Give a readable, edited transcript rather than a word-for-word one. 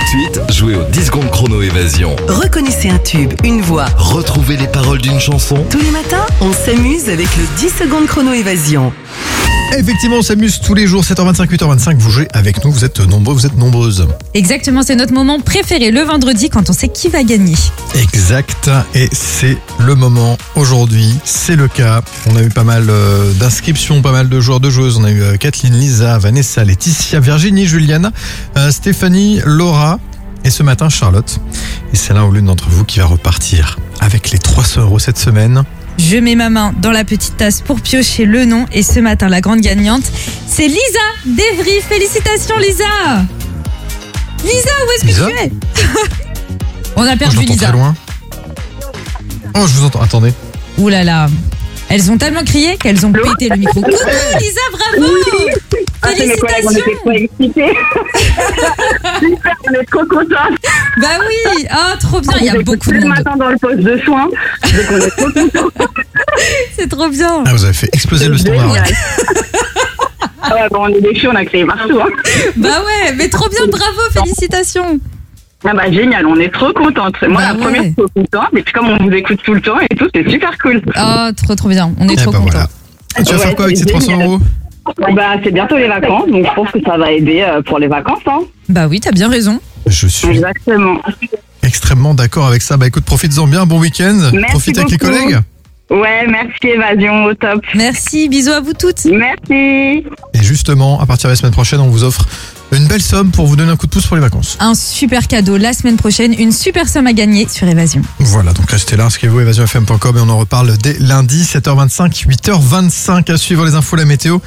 de suite, jouez au 10 secondes chrono évasion. Reconnaissez un tube, une voix. Retrouvez les paroles d'une chanson. Tous les matins, on s'amuse avec le 10 secondes chrono évasion. Effectivement, on s'amuse tous les jours, 7h25, 8h25, vous jouez avec nous, vous êtes nombreux, vous êtes nombreuses. Exactement, c'est notre moment préféré le vendredi quand on sait qui va gagner. Exact, et c'est le moment aujourd'hui, c'est le cas. On a eu pas mal d'inscriptions, pas mal de joueurs, de joueuses. On a eu Kathleen, Lisa, Vanessa, Laetitia, Virginie, Juliane, Stéphanie, Laura et ce matin Charlotte. Et c'est l'un ou l'une d'entre vous qui va repartir avec les 300 € cette semaine. Je mets ma main dans la petite tasse pour piocher le nom et ce matin la grande gagnante, c'est Lisa d'Evry. Félicitations Lisa. Lisa, où est-ce que Lisa tu es? On a Je perdu l'entends Lisa. très loin. Oh, je vous entends, attendez. Ouh là là. Elles ont tellement crié qu'elles ont pété le micro. Coucou Lisa, bravo. C'est mes collègues, on était trop excités. Super, on est trop contents. Bah oui, trop bien, il y a beaucoup de le monde. matin dans le poste de soins, donc on est trop contents. C'est trop bien. Ah, vous avez fait exploser le standard. Génial. Ah ouais, bon, on est des filles, on a créé partout. Hein. Bah ouais, mais trop bien, bravo, félicitations. Ah bah génial, on est trop contentes. Moi, Bah la première, ouais. je suis trop contente. Et puis comme on vous écoute tout le temps et tout, c'est super cool. Trop bien, on est Et trop bah contents. voilà. Et tu vas Ouais, faire quoi avec c'est ces 300 génial. €? Bah c'est bientôt les vacances, donc je pense que ça va aider pour les vacances. Hein. Bah oui, t'as bien raison. Je suis Exactement. extrêmement d'accord avec ça. Bah écoute, profites-en bien, bon week-end. Merci Profite avec les beaucoup. collègues. Ouais, merci Évasion, au top. Merci, bisous à vous toutes. Merci. Et justement, à partir de la semaine prochaine, on vous offre une belle somme pour vous donner un coup de pouce pour les vacances. Un super cadeau la semaine prochaine, une super somme à gagner sur Évasion. Voilà, donc restez là, inscrivez-vous évasionfm.com et on en reparle dès lundi, 7h25, 8h25 à suivre les infos, la météo.